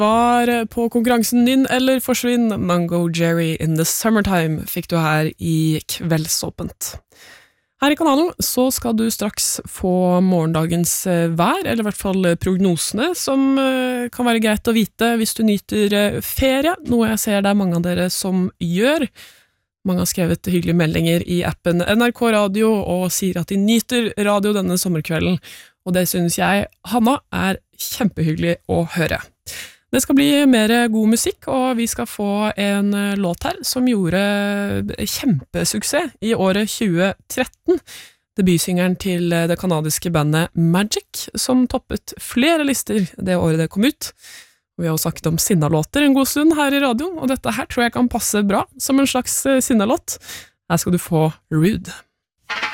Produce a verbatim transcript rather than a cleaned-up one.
Svar på konkurransen din eller forsvinn. Mango Jerry in the Summertime fikk du her i Kveldsåpent. Her i kanalen så skal du straks få morgendagens vær, eller i hvert fall prognosene, som kan være greit å vite hvis du nyter ferie, noe jeg ser det er mange av dere som gjør. Mange har skrevet hyggelige meldinger i appen N R K Radio og sier at de nyter radio denne sommerkvelden, og det synes jeg, Hanna, er kjempehyggelig å høre. Det skal bli mer god musikk, og vi skal få en låt her som gjorde kjempesuksess i året tjue tretten. Debutsingeren til det kanadiske bandet Magic, som toppet flere lister det året det kom ut. Vi har jo snakket om sinnalåter en god stund her i radioen, og dette her tror jeg kan passe bra som en slags sinnalåt. Her skal du få Rude.